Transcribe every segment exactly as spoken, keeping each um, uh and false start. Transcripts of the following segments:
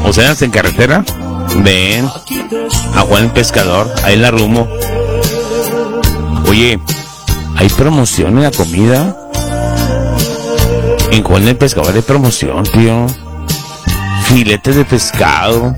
o cenas en carretera, ven a Juan el Pescador, ahí en la Rumo. Oye, ¿hay promoción en la comida? En Juan el Pescador hay promoción, tío. Filetes de pescado,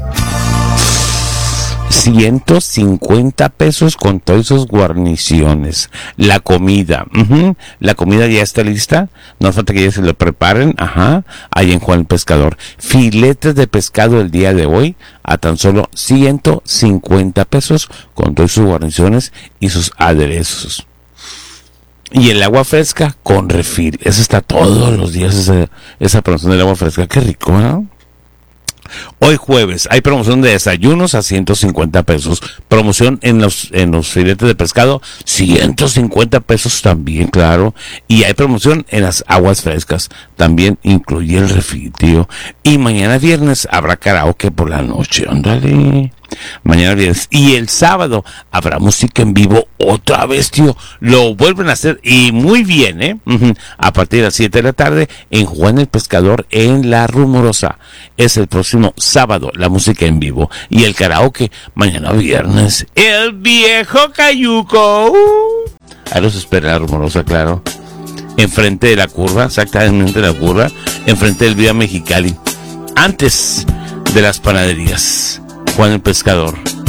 ciento cincuenta pesos con todas sus guarniciones. La comida, uh-huh. La comida ya está lista, no falta que ya se lo preparen, ajá, ahí en Juan el Pescador. Filetes de pescado el día de hoy a tan solo ciento cincuenta pesos con todas sus guarniciones y sus aderezos. Y el agua fresca con refil, eso está todos los días, esa, esa promoción del agua fresca, qué rico, ¿no? Hoy jueves hay promoción de desayunos a ciento cincuenta pesos. Promoción en los en los filetes de pescado, ciento cincuenta pesos también, claro. Y hay promoción en las aguas frescas. También incluye el refil, tío. Y mañana viernes habrá karaoke por la noche. Ándale. Mañana viernes. Y el sábado habrá música en vivo otra vez, tío. Lo vuelven a hacer y muy bien, ¿eh? Uh-huh. A partir de las siete de la tarde en Juan el Pescador en La Rumorosa. Es el próximo sábado la música en vivo. Y el karaoke mañana viernes. El viejo cayuco. Uh. Ahí los espera La Rumorosa, claro. Enfrente de la curva, exactamente de la curva. Enfrente del Vía Mexicali. Antes de las panaderías. Juan el Pescador.